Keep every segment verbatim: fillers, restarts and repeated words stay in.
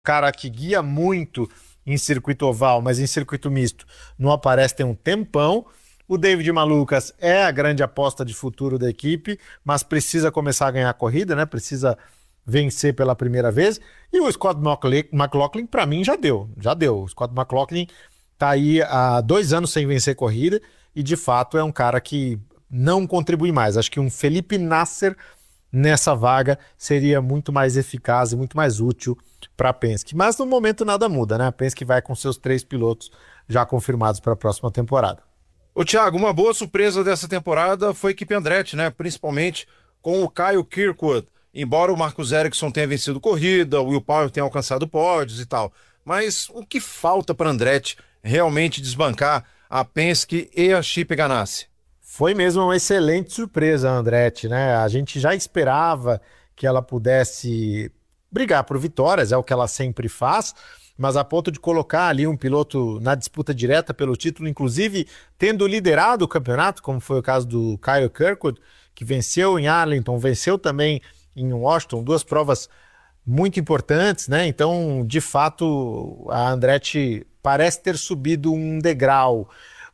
Cara que guia muito em circuito oval, mas em circuito misto não aparece tem um tempão. O David Malukas é a grande aposta de futuro da equipe, mas precisa começar a ganhar a corrida, né? Precisa vencer pela primeira vez. E o Scott McLaughlin, para mim, já deu. Já deu. O Scott McLaughlin tá aí há dois anos sem vencer corrida e, de fato, é um cara que não contribui mais. Acho que um Felipe Nasser nessa vaga seria muito mais eficaz e muito mais útil para a Penske. Mas no momento nada muda, né? A Penske vai com seus três pilotos já confirmados para a próxima temporada. Ô Thiago, uma boa surpresa dessa temporada foi a equipe Andretti, né? Principalmente com o Kyle Kirkwood. Embora o Marcus Ericsson tenha vencido corrida, o Will Power tenha alcançado pódios e tal. Mas o que falta para a Andretti realmente desbancar a Penske e a Chip Ganassi? Foi mesmo uma excelente surpresa a Andretti, né? A gente já esperava que ela pudesse brigar por vitórias, é o que ela sempre faz, mas a ponto de colocar ali um piloto na disputa direta pelo título, inclusive tendo liderado o campeonato, como foi o caso do Kyle Kirkwood, que venceu em Arlington, venceu também em Washington, duas provas muito importantes, né? Então, de fato, a Andretti parece ter subido um degrau.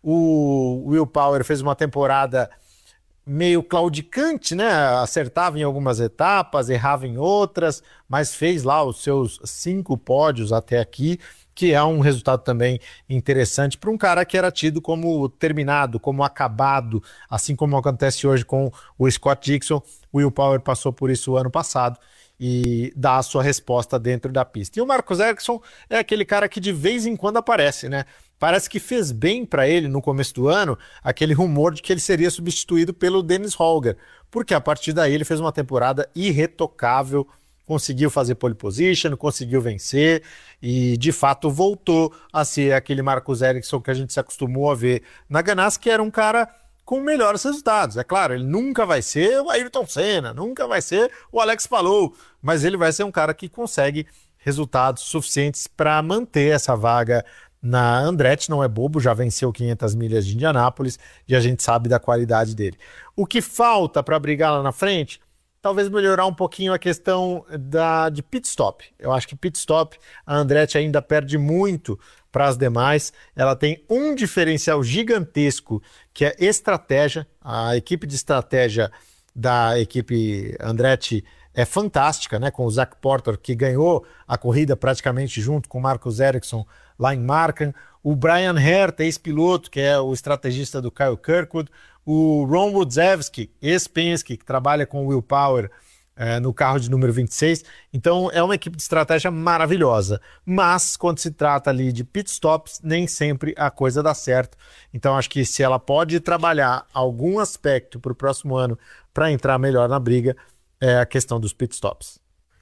O Will Power fez uma temporada meio claudicante, né? Acertava em algumas etapas, errava em outras, mas fez lá os seus cinco pódios até aqui, que é um resultado também interessante para um cara que era tido como terminado, como acabado, assim como acontece hoje com o Scott Dixon. O Will Power passou por isso o ano passado e dá a sua resposta dentro da pista. E o Marcus Ericsson é aquele cara que de vez em quando aparece, né? Parece que fez bem para ele no começo do ano aquele rumor de que ele seria substituído pelo Dennis Hauger, porque a partir daí ele fez uma temporada irretocável, conseguiu fazer pole position, conseguiu vencer e de fato voltou a ser aquele Marcus Ericsson que a gente se acostumou a ver na Ganassi, que era um cara com melhores resultados. É claro, ele nunca vai ser o Ayrton Senna, nunca vai ser o Alex Palou, mas ele vai ser um cara que consegue resultados suficientes para manter essa vaga na Andretti. Não é bobo, já venceu quinhentas milhas de Indianápolis e a gente sabe da qualidade dele. O que falta para brigar lá na frente? Talvez melhorar um pouquinho a questão da, de pit stop. Eu acho que pit stop a Andretti ainda perde muito para as demais. Ela tem um diferencial gigantesco que é estratégia. A equipe de estratégia da equipe Andretti é fantástica, né? Com o Zach Porter, que ganhou a corrida praticamente junto com o Marcus Ericsson lá em Markham, o Brian Hert, ex-piloto, que é o estrategista do Kyle Kirkwood, o Ron Rudzewski, ex-Penske, que trabalha com o Will Power é, no carro de número vinte e seis. Então é uma equipe de estratégia maravilhosa, mas quando se trata ali de pit stops, nem sempre a coisa dá certo. Então acho que se ela pode trabalhar algum aspecto para o próximo ano para entrar melhor na briga, é a questão dos pit stops.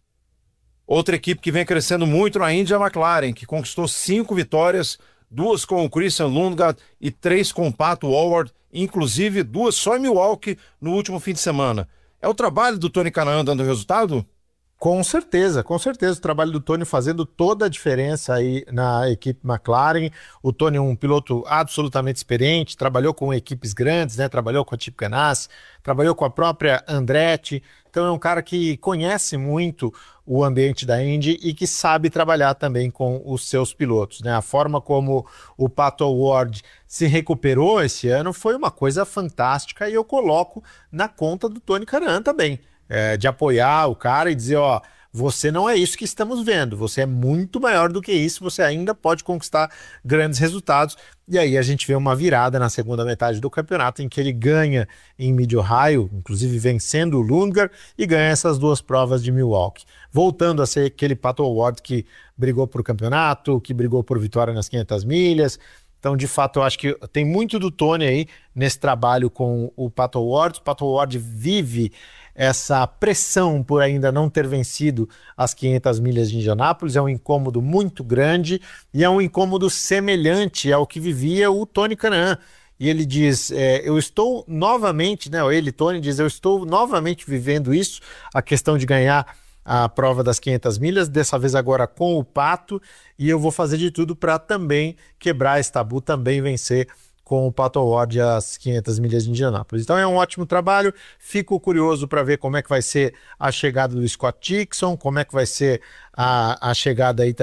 Outra equipe que vem crescendo muito na Índia é a McLaren, que conquistou cinco vitórias, duas com o Christian Lundgaard e três com o Pato O'Ward, inclusive duas só em Milwaukee no último fim de semana. É o trabalho do Tony Kanaan dando resultado? Com certeza, com certeza. O trabalho do Tony fazendo toda a diferença aí na equipe McLaren. O Tony é um piloto absolutamente experiente, trabalhou com equipes grandes, né? Trabalhou com a Chip Ganassi, trabalhou com a própria Andretti. Então é um cara que conhece muito o ambiente da Indy e que sabe trabalhar também com os seus pilotos, né? A forma como o Pato O'Ward se recuperou esse ano foi uma coisa fantástica e eu coloco na conta do Tony Kanaan também. É, de apoiar o cara e dizer, ó, você não é isso que estamos vendo, você é muito maior do que isso, você ainda pode conquistar grandes resultados. E aí a gente vê uma virada na segunda metade do campeonato em que ele ganha em Mid-Ohio, inclusive vencendo o Lundgaard, e ganha essas duas provas de Milwaukee, voltando a ser aquele Pato O'Ward que brigou por campeonato, que brigou por vitória nas quinhentas milhas. Então, de fato, eu acho que tem muito do Tony aí nesse trabalho com o Pato O'Ward. O Pato O'Ward vive essa pressão por ainda não ter vencido as quinhentas milhas de Indianápolis. É um incômodo muito grande e é um incômodo semelhante ao que vivia o Tony Kanaan. E ele diz, é, eu estou novamente, né, ele, Tony, diz, eu estou novamente vivendo isso, a questão de ganhar a prova das quinhentas milhas, dessa vez agora com o Pato, e eu vou fazer de tudo para também quebrar esse tabu, também vencer com o Pato O'Ward às quinhentas milhas de Indianápolis. Então é um ótimo trabalho, fico curioso para ver como é que vai ser a chegada do Scott Dixon, como é que vai ser a, a chegada aí